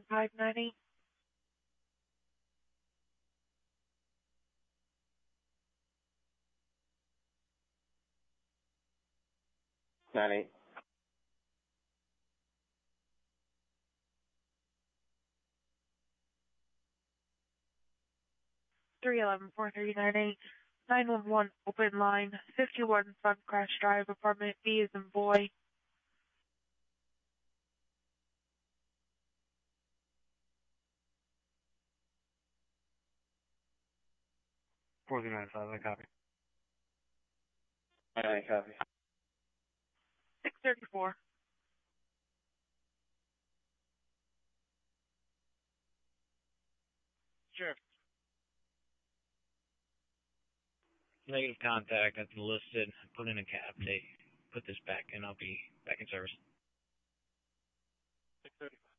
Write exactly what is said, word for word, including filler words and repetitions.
five nine eight. Nine eight. three eleven four three nine eight. nine one one open line. fifty-one Suncrest Drive, apartment B is in boy. four zero nine five, I copy. I copy. six thirty-four. Sure. Negative contact. That's listed. Put in a cap. They put this back, and I'll be back in service. six thirty-five.